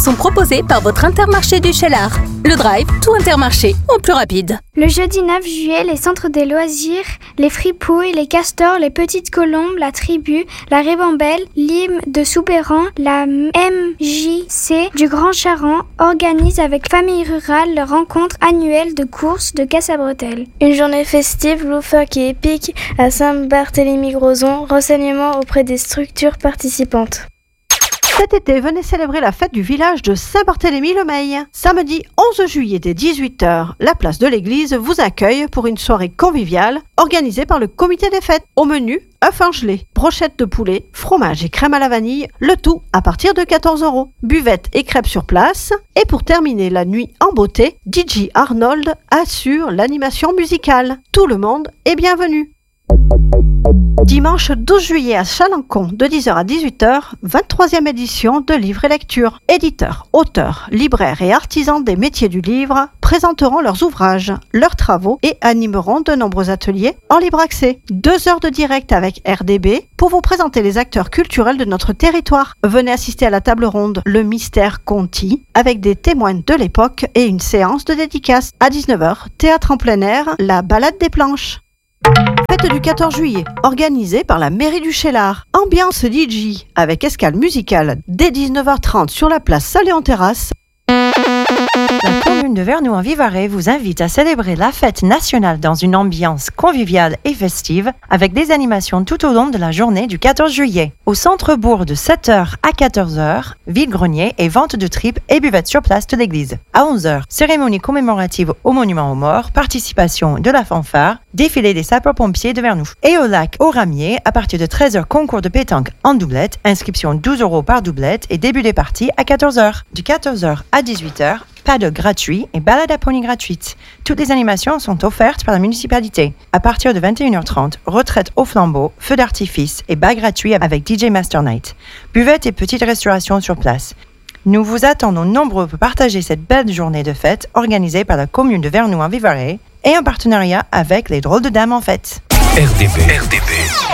sont proposés par votre Intermarché du Cheylard. Le Drive, tout Intermarché, en plus rapide. Le jeudi 9 juillet, les centres des loisirs, les fripouilles, les castors, les petites colombes, la tribu, la ribambelle, l'hymne de Soubéran, la MJC du Grand Charent organisent avec Famille Rurale leur rencontre annuelle de course de casse à bretelles. Une journée festive, loufoque et épique à Saint-Barthélemy-Grozon. Renseignements auprès des structures participantes. Cet été, venez célébrer la fête du village de Saint-Barthélemy-le-Meil. Samedi 11 juillet dès 18h, la place de l'église vous accueille pour une soirée conviviale organisée par le comité des fêtes. Au menu, œufs en gelée, brochettes de poulet, fromage et crème à la vanille, le tout à partir de 14 €. Buvette et crêpes sur place. Et pour terminer la nuit en beauté, DJ Arnold assure l'animation musicale. Tout le monde est bienvenu. Dimanche 12 juillet à Chalancon, de 10h à 18h, 23e édition de Livres et Lecture. Éditeurs, auteurs, libraires et artisans des métiers du livre présenteront leurs ouvrages, leurs travaux et animeront de nombreux ateliers en libre accès. 2 heures de direct avec RDB pour vous présenter les acteurs culturels de notre territoire. Venez assister à la table ronde Le Mystère Conti avec des témoins de l'époque et une séance de dédicace. À 19h, théâtre en plein air, La Balade des Planches. Fête du 14 juillet, organisée par la mairie du Cheylard. Ambiance DJ avec escale musicale dès 19h30 sur la place Saléon-Terrasse. La commune de Vernoux-en-Vivarais vous invite à célébrer la fête nationale dans une ambiance conviviale et festive avec des animations tout au long de la journée du 14 juillet. Au centre-bourg de 7h à 14h, vide-grenier et vente de tripes et buvettes sur place de l'église. À 11h, cérémonie commémorative au monument aux morts, participation de la fanfare, défilé des sapeurs-pompiers de Vernoux. Et au lac aux Ramiers, à partir de 13h, concours de pétanque en doublette, inscription 12 € par doublette et début des parties à 14h. Du 14h à 18h, paddle gratuit et balade à pony gratuite. Toutes les animations sont offertes par la municipalité. À partir de 21h30, retraite au flambeau, feu d'artifice et bal gratuit avec DJ Master Night. Buvette et petite restauration sur place. Nous vous attendons nombreux pour partager cette belle journée de fête organisée par la commune de Vernoux-en-Vivarais et en partenariat avec les Drôles de Dames en Fête. RDB.